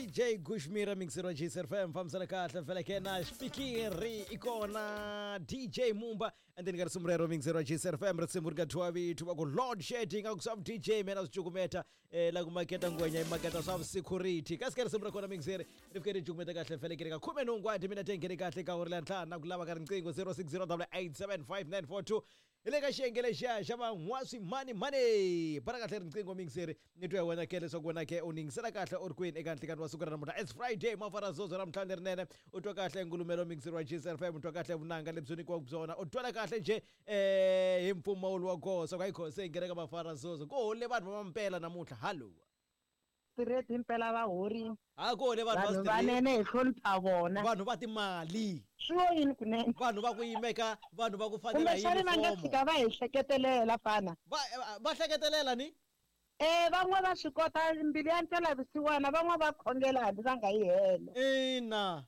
DJ Gushmira mixero GSFM famsana kahle vele kena speakeri ikona DJ Mumba and then got sombrero mixero GSFM retsimburga twavi tuba ku load shedding akusab DJ mena sijukumeta la kumaketa ngwenya imaketa sab security kasikere simbra kona mixere rifukere jukumeta kahle vele kena khume nongwadi mina tengene kahle ka hore la nhlana kulaba ka rinqingo 0608875942 ileka shengele shaba ngwasi money para kahle rinqingo mixere nitwe wena kele sokubona ke uningisela kahle orkwini ekanhle kanti wasukela namuhla it's Friday mafara zozo namhlanje rinene utwa kahle ngulumelo mixer GSFM utwa kahle unanga lebzoni kwakuzona utwala kahle nje imfumo ulwakho sokwayikho sengene kamafara zozo kohole bantu bamampela namuhla hallo straight impela bahori akole bantu banene ehlonipha bona bantu batimali sure yini kunene vanhu va ku yimeka vanhu va ku fanela yini kumbe mangafika va hehleketelela fana va hleketelela ni van'we va swi kota mbili ya ntela visiwana van'we va khongela hambi va nga yi helo ina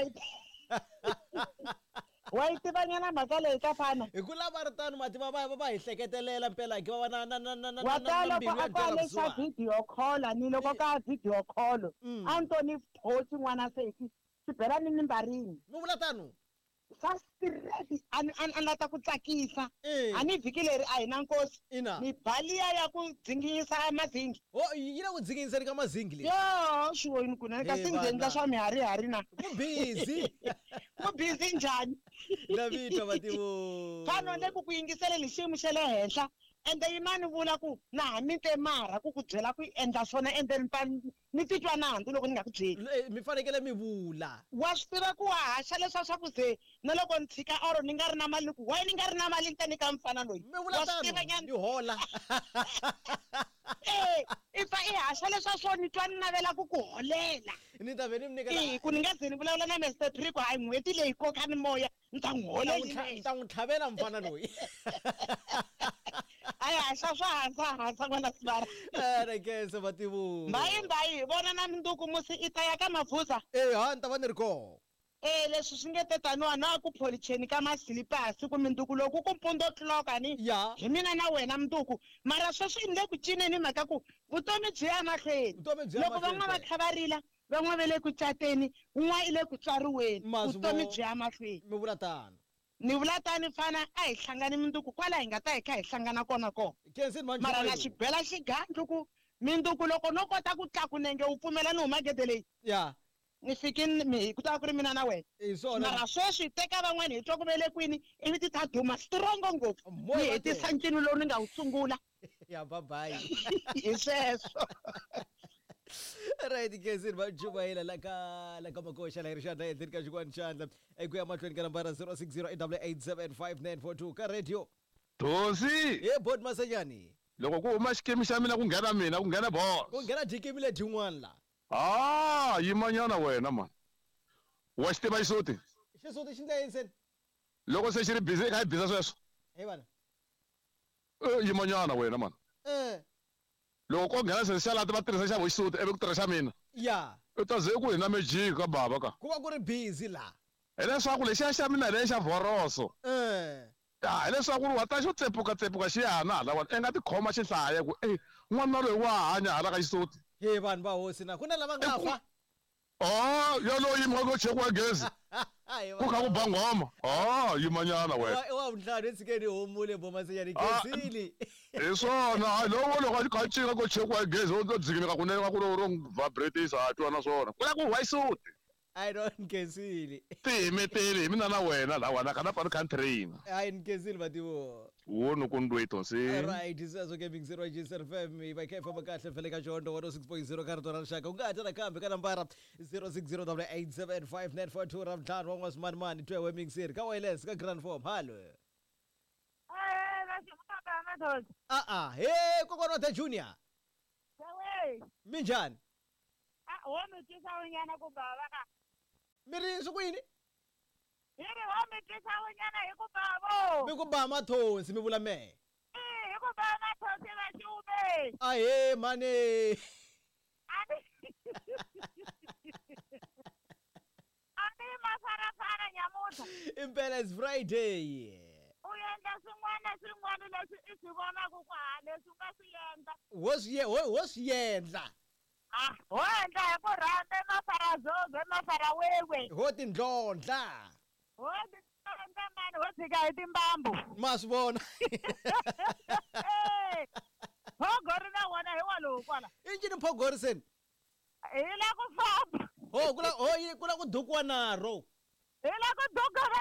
wa yi tivanyana mhaka leyi ka fana hi ku lava ri tano mati va hi hleketelela mpela ke va na wa tala loko a kale xa video call ni loko ka video call Anthony Phosi n'wana seki sibela ni mimbarini mi vula tano sa stress an lata ku tsakisa ani vhiki leri a hina nkosi ni baliya ya ku dzingisa mazingi yi na ku dzingisa ka mazingi leyi yo shuwo yini kunene kasi nghenza swa mihari na ku busy njhani na vito vativo fano le ku yingiseleli xiyimo xa le henhla ende yimani vula ku na hamite mara ku byela ku endla swona ende ni titwa nandzu loko ni nga ku byeli mi fanekele mi vula wa swi tiva ku wa haxa leswa swa ku ze na loko ni tshika oro ni nga ri na mali ku why ni nga ri na mali ni ka mfana loyi mi vula tano ni hola ifa i haxa leswa swo ni twa ni navela ku holela ni ta ve ni mi nyikela ku ni nga ze ni vulavula na Mr Trico hayi n'hweti leyi koka ni moya ni ta n'wi holela ni ta n'wi tlhavela mfana loyi aya swa hansa n'wana sibara rekese vativo mbayi vona na minduku musi ita ya ka mavuza ni ta va ni ri koho leswi swi nge tetaniwa na ku policheni ka maslippers ku minduku loko ku mpundo tloka ni hi mina na wena minduku mara sweswi ni le ku cineni mhaka ku vutomi byi ya mahlweni loko van'we va khavarila van'we va le ku cateni un'we i le ku tswariweni vutomi byi ya mahlweni mi vula tano ni vula tani fana a hi hlangani minduku kwala hi nga ta hi kha hi hlangana kona mara na xibela xigandlu ku minduku loko no kota ku tlakunenge wu pfumela ni humagede leyi ni fiki ku ta ku ri mina na wena mara sweswi teka van'wana hi twa ku vele kwini ivi ti ta duma strongo ngopfu ni hetisa ncino lowu ni nga wu sungula ya babayi hi sweswo right guys va jubayela la ka makosha la irshada endzeni ka xikwani xandla eku ya mahlweni ka nambara 0608875942 ka radio Dosi bod Masanyani loko ku huma xikimi xa mina ku nghena boss ku nghena dikimi le din'wana la yimanyana wena man wa xi tiva xisuti xisuti xi ndla yini loko se xi ri busy ka hi biza sweswo vana yimanyana wena man loko ko nghena se xalata va tirhisa xa xisuti ivi ku tirhisa mina u ta ze ku hina magic ka baba ka ku va ku ri busy la hileswaku lexiya xa mina hi xa vhoroso hileswaku wa ta xo tsepuka xi ya hala lawa i nga ti khoma xi hlaya ku n'wana loyi wa hanya hala ka xisuti vanhu va hosi na ku na lava nga fa yaloyi yimaka chekiwa gezi ku kha ku ba nghoma yimanyana wena wa vunhlanu etshikeni homule Masanyani gezili hi swona lowo loko a kha cinga ko chekiwa gezi o dzikimeka kunene ka ku ro vibratisa a twa na swona ku la ku wa xisuti I don't gezili tihimeteli hi mina na wena la wana kana pano country hayi ni gezili vativo wono ku ndwetho se right isazo ke mingzero GSFM va kha famba kahle vele ka Jondo 106.0 ka rito ra rixaka u nga ta kambe ka nambara 0608875942 ravdlan wa n'wasmanimani twewe mingzeri ka wireless ka grand form hallo kokwana wa the junior minjhani mi tisa unyana ku bava ka mi ri swi ku yini mi tisa unyana hi ku bavo mi ku ba mathonsi mi vula mehe hi ku ba mathonsi va xume mane ani mafarafara nyamutlha impela is Friday u endla swin'wana leswi i swi vonaku ku leswi u nga swi endla wo swi endla ho endla hi ku rhandza masara wewe ho tindlondla ho tindlondla mani ho tshika hi timbambu ma swi vona phogori na wona hi walowo kwala i ncini phogori seni hi la ku famba kula ku dukiwa naro hi la ku duka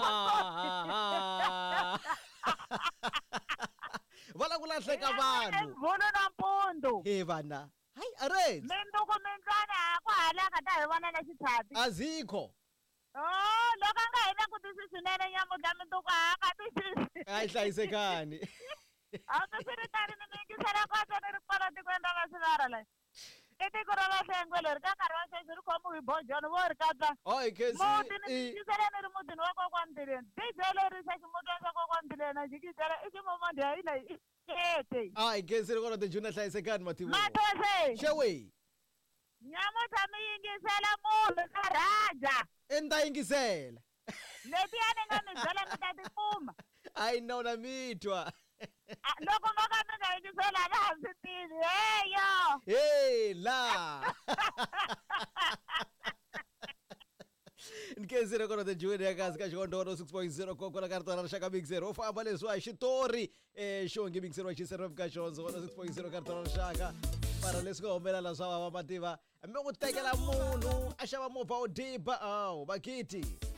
va la ku lahleka vanhu vulu na mpundu he vana hayi arrange minduku mintswana ku halaka ta hi vona na xithati azikho loko a nga hi na ku twisisi swinene nyamudla minduku ka twisisi a yi hlayisekani hambiswiritani ni yingisela kota ni ri kwala tikweni ra Vasivara leyi i tiko ra Vahlengwe leri ka nkarhi wa sweswi ri khomiwe hi Bojoni vo ri katsa muti ni yingisela ni ri mutini wa kokwani Mbileni DJ lerisa ximutwana xa kokwani Mbileni a jikijela i ximomondi ya hina hi kete hi khensile kona tijuni a hlayisekani mathivo Mathose xewe nyamutlha mi yingisela munhu ka Raja ni ta yingisela letiya ni nga mi byela mi ta tikuma hayi nona mitwa loko mo ka mi nga yingisela a va ha swi tivi heyo hey la nkenzile kona tijuni ya kazi ka xikondoro 6.0 kokola kartona rixaka mixer u famba leswiwa hi xitori xo nge mixer wa xisero fika xonzo 6.0 kartona rixaka para leswi nga humelela swa vava mativa mi n'wi tekela munhu a xava movha wo diba magidi